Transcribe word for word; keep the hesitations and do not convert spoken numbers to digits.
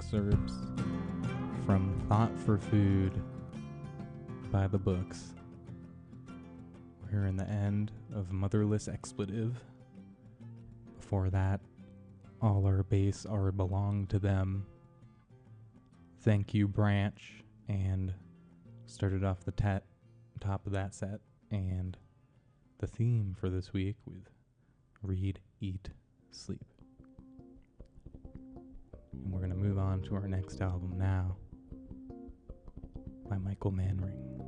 excerpts from Thought for Food by the Books. We're in the end of Motherless Expletive. Before that, All Our Base Are Belong to Them. Thank You Branch, and started off the tat- top of that set, and the theme for this week with Read, Eat, Sleep. And we're going to move on to our next album now by Michael Manring.